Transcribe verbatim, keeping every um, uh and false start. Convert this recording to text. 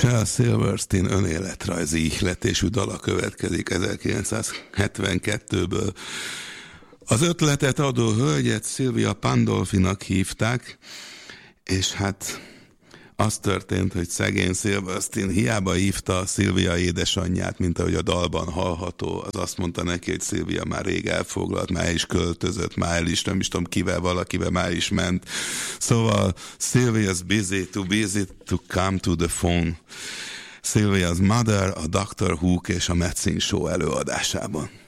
Shel Silverstein önéletrajzi ihletésű dala következik ezerkilencszázhetvenkettőből. Az ötletet adó hölgyet Sylvia Pandolfinak hívták, és hát az történt, hogy szegény Silverstein hiába hívta Sylvia édesanyját, mint ahogy a dalban hallható, az azt mondta neki, hogy Sylvia már rég elfoglalt, már is költözött, már el is, nem is tudom kivel, valakivel már is ment. Szóval Sylvia's busy, too busy to come to the phone. Sylvia's Mother a doktor Hook és a Medicine Show előadásában.